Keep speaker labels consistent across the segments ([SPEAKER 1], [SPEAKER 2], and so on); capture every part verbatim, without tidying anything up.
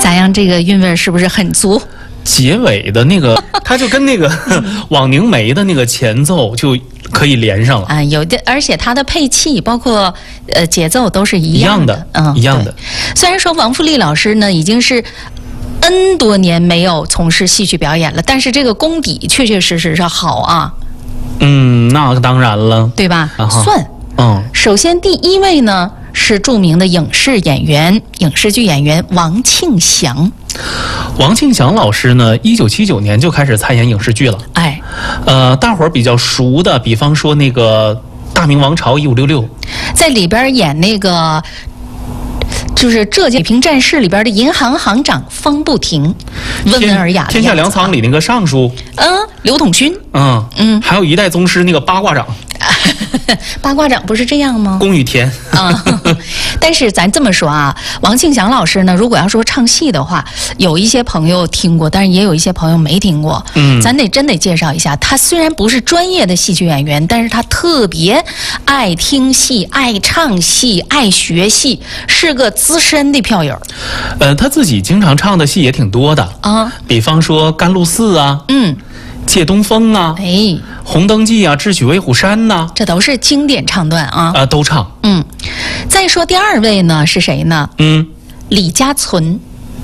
[SPEAKER 1] 咋样？这个韵味是不是很足？
[SPEAKER 2] 结尾的那个，它就跟那个枉凝眉的那个前奏就可以连上了
[SPEAKER 1] 啊。有的，而且它的配器包括呃节奏都是一样的，
[SPEAKER 2] 一样的，嗯，一样的。
[SPEAKER 1] 虽然说王富丽老师呢已经是 N 多年没有从事戏曲表演了，但是这个功底确确实实是好啊。
[SPEAKER 2] 嗯，那当然了，
[SPEAKER 1] 对吧？
[SPEAKER 2] 啊、
[SPEAKER 1] 算。
[SPEAKER 2] 嗯，
[SPEAKER 1] 首先第一位呢是著名的影视演员、影视剧演员王庆祥。
[SPEAKER 2] 王庆祥老师呢，一九七九年就开始参演影视剧了。
[SPEAKER 1] 哎，
[SPEAKER 2] 呃，大伙儿比较熟的，比方说那个《大明王朝一五六六》，
[SPEAKER 1] 在里边演那个就是浙江北平战事里边的银行行长方不停，温文尔雅的。
[SPEAKER 2] 天下粮仓里那个尚书，
[SPEAKER 1] 嗯，刘统勋，
[SPEAKER 2] 嗯
[SPEAKER 1] 嗯，
[SPEAKER 2] 还有一代宗师那个八卦掌。
[SPEAKER 1] 八卦掌不是这样吗？
[SPEAKER 2] 龚雨田
[SPEAKER 1] 啊，但是咱这么说啊，王庆祥老师呢，如果要说唱戏的话，有一些朋友听过，但是也有一些朋友没听过。嗯，咱得真得介绍一下，他虽然不是专业的戏曲演员，但是他特别爱听戏、爱唱戏、爱学戏，是个资深的票友。
[SPEAKER 2] 呃，他自己经常唱的戏也挺多的
[SPEAKER 1] 啊，
[SPEAKER 2] 比方说《甘露寺》啊，
[SPEAKER 1] 嗯。
[SPEAKER 2] 借东风啊，
[SPEAKER 1] 哎，
[SPEAKER 2] 红灯记啊，智取威虎山呐、啊，
[SPEAKER 1] 这都是经典唱段啊。
[SPEAKER 2] 啊、呃，都唱。
[SPEAKER 1] 嗯，再说第二位呢是谁呢？
[SPEAKER 2] 嗯，
[SPEAKER 1] 李家存。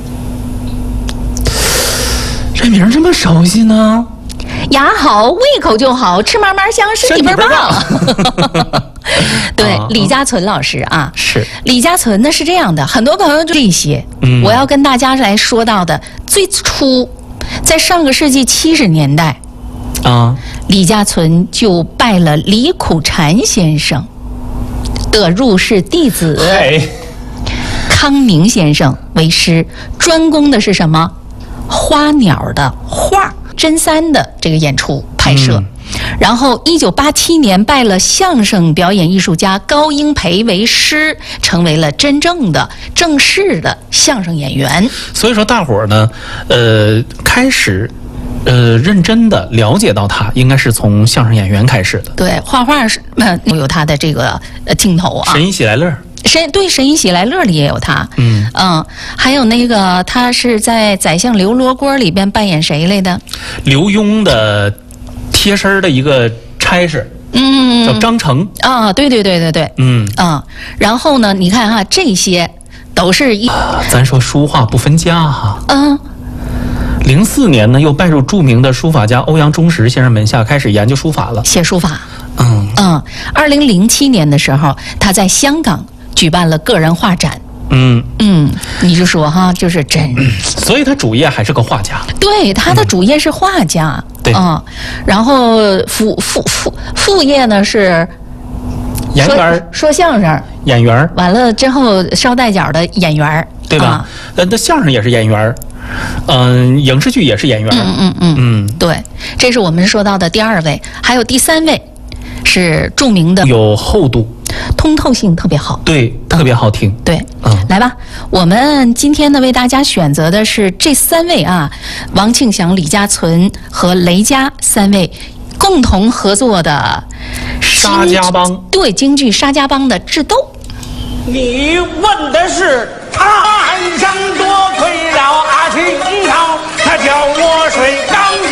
[SPEAKER 2] 这名这么熟悉呢？
[SPEAKER 1] 牙好，胃口就好，吃嘛嘛香，身体倍儿棒。对，啊、李家存老师啊，
[SPEAKER 2] 是
[SPEAKER 1] 李家存呢是这样的，很多朋友就这些。嗯，我要跟大家来说到的最初。在上个世纪七十年代，
[SPEAKER 2] 啊，
[SPEAKER 1] 李家存就拜了李苦禅先生的入室弟子康明先生为师，专攻的是什么？花鸟的画，真三的这个演出拍摄。嗯、然后，一九八七年拜了相声表演艺术家高英培为师，成为了真正的正式的相声演员。
[SPEAKER 2] 所以说，大伙儿呢，呃，开始，呃，认真的了解到他，应该是从相声演员开始的。
[SPEAKER 1] 对，画画是呃有他的这个呃镜头啊。
[SPEAKER 2] 神医喜来乐。
[SPEAKER 1] 神对神医喜来乐里也有他。嗯嗯，还有那个他是在宰相刘罗锅里边扮演谁来的？
[SPEAKER 2] 刘墉的贴身的一个差事。嗯，叫张成
[SPEAKER 1] 啊，对对对对对，嗯啊，然后呢，你看哈，这些都是一，
[SPEAKER 2] 啊、咱说书画不分家哈，
[SPEAKER 1] 嗯，
[SPEAKER 2] 零四年呢，又拜入著名的书法家欧阳中石先生门下，开始研究书法了，
[SPEAKER 1] 写书法，
[SPEAKER 2] 嗯
[SPEAKER 1] 嗯，二零零七年的时候，他在香港举办了个人画展。
[SPEAKER 2] 嗯
[SPEAKER 1] 嗯，你就说哈，就是真，
[SPEAKER 2] 嗯、所以他主业还是个画家。
[SPEAKER 1] 对，他的主业是画家。嗯、
[SPEAKER 2] 对，
[SPEAKER 1] 嗯，然后副副副副业呢是
[SPEAKER 2] 演员，
[SPEAKER 1] 说相声
[SPEAKER 2] 演员，
[SPEAKER 1] 完了之后捎带脚的演员，
[SPEAKER 2] 对吧？那、嗯、那相声也是演员，嗯、呃，影视剧也是演员。
[SPEAKER 1] 嗯嗯嗯嗯，对，这是我们说到的第二位，还有第三位是著名的，
[SPEAKER 2] 有厚度。
[SPEAKER 1] 通透性特别好，
[SPEAKER 2] 对，特别好听。
[SPEAKER 1] 嗯、对，嗯，来吧，我们今天呢为大家选择的是这三位啊，王庆祥、李家存和雷佳三位共同合作的
[SPEAKER 2] 沙家浜，
[SPEAKER 1] 对，京剧沙家浜的智斗。
[SPEAKER 3] 你问的是他安生多亏了阿青朝，他叫我睡刚。